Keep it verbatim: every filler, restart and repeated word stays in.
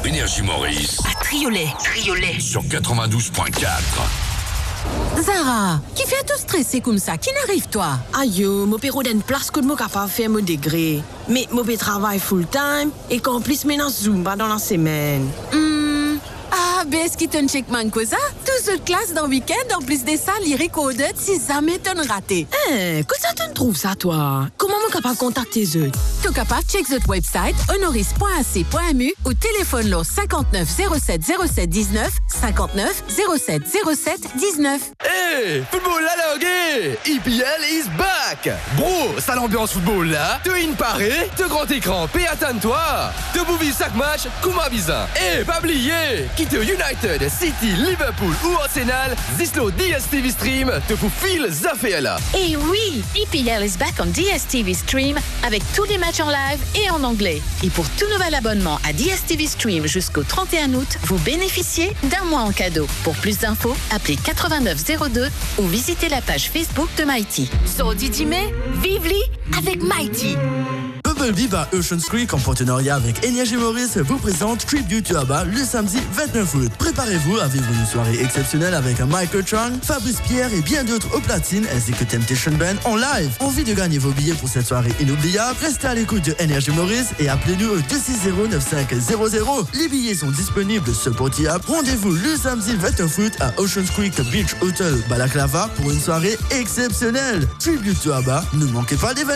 Énergie Maurice. À Triolet. Triolet. Sur quatre-vingt-douze point quatre. Zara, qui fait tout stresser comme ça? Qui n'arrive toi? Aïe, mon père a une place que je suis capable de faire mon degré. Mais mon père travaille full time et qu'en plus, maintenant, Zumba dans la semaine. Hmm. Ah, ben, est-ce qu'il te check man quoi ça? Tout ce classe dans le week-end, en plus de ça, les recorded si jamais t'en raté. Hein, que ça te trouve ça, toi? Comment je suis capable de contacter eux? Tu es capable de check notre website honoris point a c point m u ou téléphone le cinquante-neuf zéro sept zéro sept dix-neuf, cinquante-neuf zéro sept zéro sept dix-neuf. Hey, football la langue! E P L is back! Bro, ça l'ambiance football là, te in paré, te grand écran, paie attends-toi! Te bouvis chaque match, comme un bizarre. Et pas oublier, quitte United, City, Liverpool ou Arsenal, Zislo D S T V Stream te fout fil Zaféala. Et oui, E P L is back on D S T V Stream avec tous les matchs en live et en anglais. Et pour tout nouvel abonnement à D S T V Stream jusqu'au trente et un août, vous bénéficiez d'un mois en cadeau. Pour plus d'infos, appelez quatre-vingt-neuf zéro deux ou visitez la page Facebook de Mighty. So dix mai, vive-li avec Mighty. Bubblebee par Ocean Creek en partenariat avec Énergie Maurice vous présente Tribute to ABBA le samedi vingt-neuf août. Préparez-vous à vivre une soirée exceptionnelle avec un Michael Chang, Fabrice Pierre et bien d'autres au platine ainsi que Temptation Band en live. Envie de gagner vos billets pour cette soirée inoubliable? Restez à l'écoute de Énergie Maurice et appelez-nous au deux six zéro neuf cinq zéro zéro. Les billets sont disponibles sur Portia. Rendez-vous le samedi vingt-neuf août à Ocean Creek Beach Hotel Balaclava pour une soirée exceptionnelle. Tribute to ABBA, ne manquez pas d'événements.